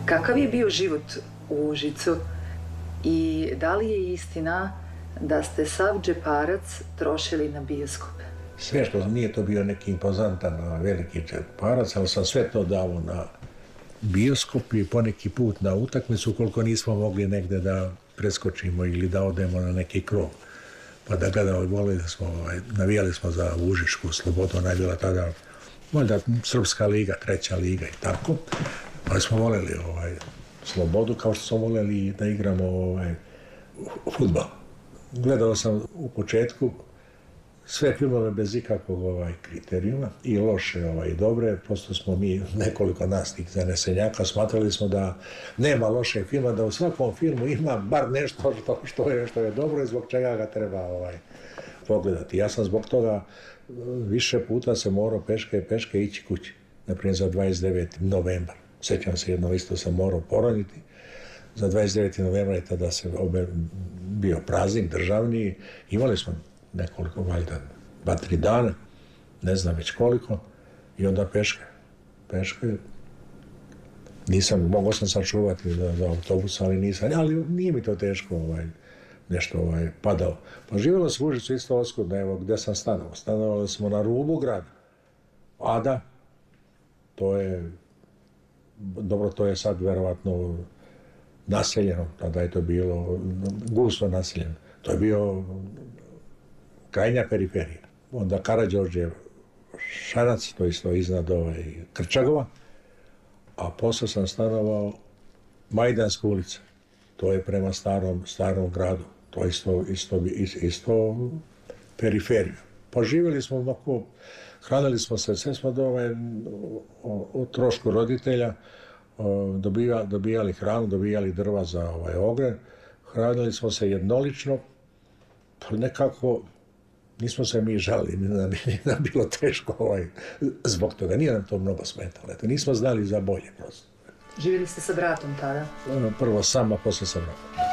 Kakav je bio život u Užicu i da li je istina da ste sav džeparac trošili na bioskope? Sve što nije to bio neki impozantan veliki džeparac, ali sam sve to dao na bioskop i poneki put na utakmicu ukoliko nismo mogli negde da preskočimo ili da odemo na neki krov. Pa da gledamo, navijali smo za Užičku Slobodu, ona je bila tada možda Srpska liga, 3. liga i tako. Ali smo voljeli Slobodu kao što smo voljeli da igramo fudbal. Gledao sam u početku sve filmove bez ikakvog kriterijuma, i loše i dobre. Prosto smo mi, nekoliko nas tih zanesenjaka, smatrali smo da nema lošeg filma, da u svakom filmu ima bar nešto što je dobro i zbog čega ga treba pogledati. Ja sam zbog toga više puta se morao peške ići kući. Naprimjer za 29. novembar. Sjećam se, jedno isto sam morao poroditi. Za 29. novembra je tada bio praznik državni. Imali smo nekoliko, valjda, 2-3 dana, ne znam već koliko, i onda peške. Mogao sam sačuvati za autobus, ali nisam, ali nije mi to teško nešto padao. Pa živjelo se u Užicu isto oskudno, evo gdje sam stanovao. Stanovali smo na rubu grada. Ada, to je sad verovatno naseljeno, tada je to bilo gusto naseljeno. To je bio krajnja periferija. Onda Karađorđev Šanac, to isto iznad Krčagova, a posle sam stanovao Majdanska ulica. To je prema starom gradu. To je isto periferija. Pa živjeli smo onako, hranili smo se, sve smo o trošku roditelja, dobijali hranu, dobijali drva za ogrev, hranili smo se jednolično, pa nekako nismo se mi žalili, nije nam bilo teško zbog toga, nije nam to mnogo smetalo, nismo znali za bolje prosto. Živjeli ste sa bratom tada? Prvo sam, a posle sa bratom.